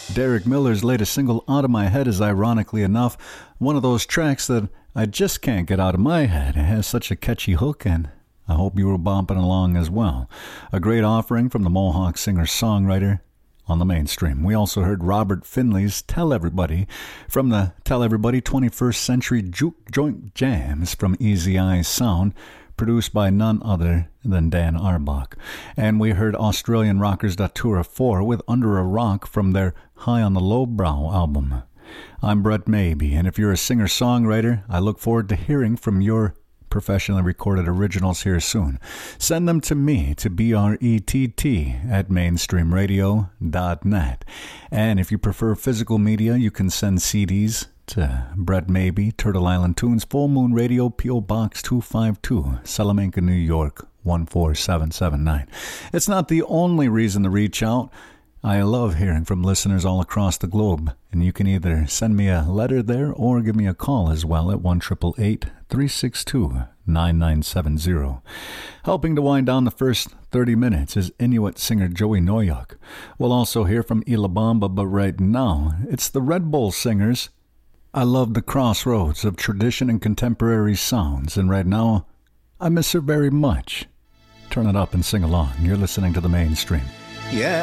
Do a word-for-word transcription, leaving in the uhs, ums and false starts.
Derek Miller's latest single, Out of My Head, is ironically enough one of those tracks that I just can't get out of my head. It has such a catchy hook, and I hope you were bopping along as well. A great offering from the Mohawk singer-songwriter on the mainstream. We also heard Robert Finley's Tell Everybody from the Tell Everybody twenty-first Century Juke Joint Jams from Easy Eyes Sound, produced by none other than Dan Arbach. And we heard Australian rockers Datura four with Under a Rock from their High on the Lowbrow album. I'm Brett Maybe, and if you're a singer-songwriter, I look forward to hearing from your professionally recorded originals here soon. Send them to me, to B R E T T at mainstream radio dot net. And if you prefer physical media, you can send C Ds to Brett Maybe, Turtle Island Tunes, Full Moon Radio, P O. Box two five two, Salamanca, New York, one four seven seven nine. It's not the only reason to reach out. I love hearing from listeners all across the globe, and you can either send me a letter there or give me a call as well at one eight eight eight, three six two, nine nine seven zero. Helping to wind down the first thirty minutes is Inuit singer Joey Noyuk. We'll also hear from Ilabamba, but right now, it's the Red Bull Singers. I love the crossroads of tradition and contemporary sounds, and right now, I miss her very much. Turn it up and sing along. You're listening to The Mainstream. Yeah.